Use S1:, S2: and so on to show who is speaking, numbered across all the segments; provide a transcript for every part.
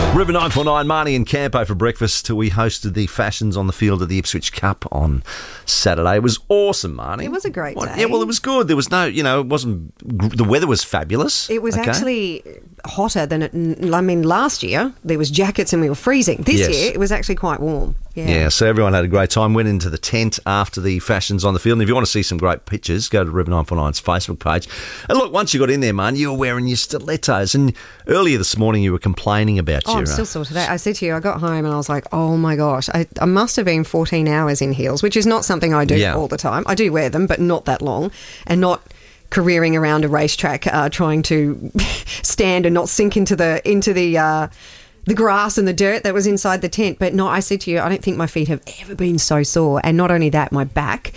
S1: River 949, Marnie and Campo for breakfast. We hosted the Fashions on the field of the Ipswich Cup on Saturday. It was awesome, Marnie.
S2: It was a great day.
S1: Yeah, well, it was good. There was no, it wasn't, the weather was fabulous.
S2: It was actually hotter than last year there was jackets and we were freezing. This year it was actually quite warm.
S1: Yeah, so everyone had a great time. Went into the tent after the Fashions on the field. And if you want to see some great pictures, go to River 949's Facebook page. And look, once you got in there, man, you were wearing your stilettos. And earlier this morning you were complaining about
S2: I'm still sore today. I said to you, I got home and I was like, oh my gosh, I must have been 14 hours in heels, which is not something I do all the time. I do wear them, but not that long, and not careering around a racetrack trying to stand and not sink into the grass and the dirt that was inside the tent. But no, I said to you, I don't think my feet have ever been so sore. And not only that, my back,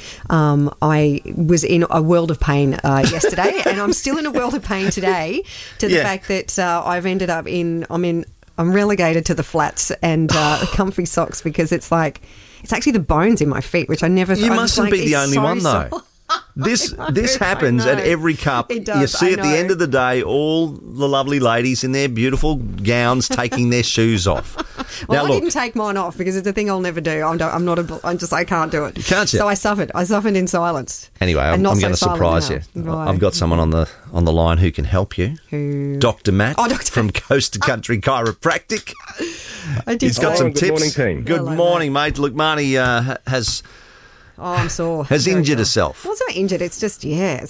S2: I was in a world of pain yesterday, and I'm still in a world of pain today to the fact that I've ended up I'm relegated to the flats and comfy socks, because it's actually the bones in my feet, which I never...
S1: You mustn't be the only one, though. This happens at every cup.
S2: It does,
S1: you see at the end of the day all the lovely ladies in their beautiful gowns taking their shoes off.
S2: Well, I didn't take mine off because it's a thing I'll never do. I can't do it.
S1: Can't you?
S2: So I suffered in silence.
S1: Anyway, I'm going to surprise you.
S2: Right.
S1: I've got someone on the line who can help you.
S2: Who?
S1: Dr. Matt from Coast to Country Chiropractic. He's got some tips.
S3: Good morning, team.
S1: Good morning, mate. Look, Marnie has...
S2: Oh, I'm sore.
S1: Has injured herself.
S2: Well, it's not injured. It's just,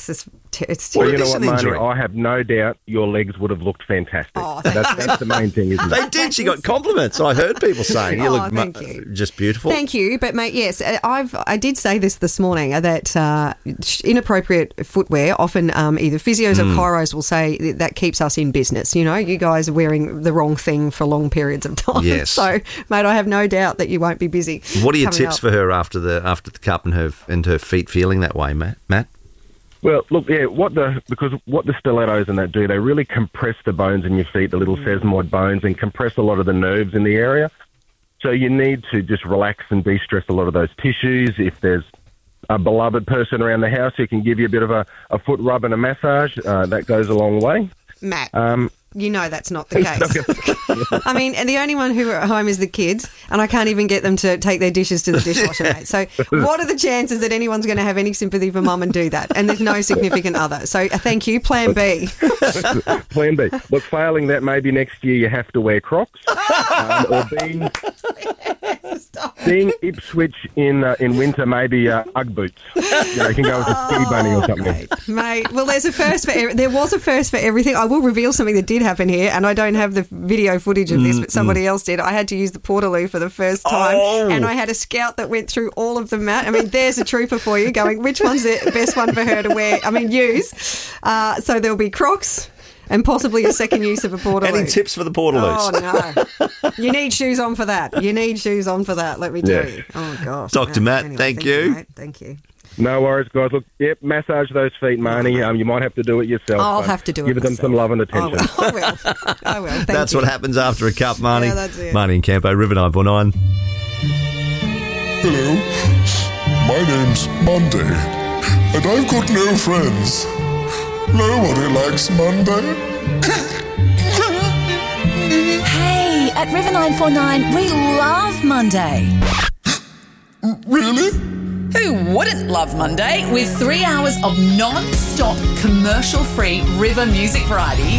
S2: it's
S3: well, you know what, Marnie? I have no doubt your legs would have looked fantastic.
S2: Oh,
S3: that's the main thing, isn't it?
S1: They did. She got compliments. I heard people saying you look just beautiful.
S2: Thank you. But, mate, yes, I did say this morning that inappropriate footwear, often either physios or chiros will say that keeps us in business. You know, you guys are wearing the wrong thing for long periods of time.
S1: Yes.
S2: So, mate, I have no doubt that you won't be busy.
S1: What are your tips for her after the cup and her feet feeling that way, Matt?
S3: Well, look, what the stilettos and that do, they really compress the bones in your feet, the little sesamoid bones, and compress a lot of the nerves in the area. So you need to just relax and de-stress a lot of those tissues. If there's a beloved person around the house who can give you a bit of a foot rub and a massage, that goes a long way.
S2: Matt, you know that's not the case. I mean, and the only one who are at home is the kids, and I can't even get them to take their dishes to the dishwasher, mate. So what are the chances that anyone's going to have any sympathy for mum and do that? And there's no significant other. So thank you. Plan B.
S3: Plan B. Look, failing that, maybe next year you have to wear Crocs. Or being Ipswich in winter, maybe Ugg boots. You can go with a skinny bunny or something.
S2: Mate, well, there was a first for everything. I will reveal something that did happen here, and I don't have the video footage of this, but somebody else did. I had to use the Portaloo for the first time, and I had a scout that went through all of them, Matt. I mean, there's a trooper for you going, which one's the best one for her to wear? use. So there'll be Crocs and possibly a second use of a Portaloo.
S1: Any tips for the Portaloos?
S2: Oh, no. You need shoes on for that. Let me tell you. Oh, gosh.
S1: Dr. Matt,
S2: anyway,
S1: thank you.
S2: Mate. Thank you.
S3: No worries, guys. Look, massage those feet, Marnie. You might have to do it yourself.
S2: I'll have to do it
S3: Give them some love and attention.
S2: I will. Thank
S1: That's
S2: you.
S1: what happens after a cup, Marnie.
S2: Yeah, that's it.
S1: Marnie and Campo, River 949.
S4: Hello, my name's Monday, and I've got no friends. Nobody likes Monday.
S5: Hey, at River 949, we love Monday.
S4: Really?
S6: Who wouldn't love Monday? With 3 hours of non-stop commercial-free River music variety,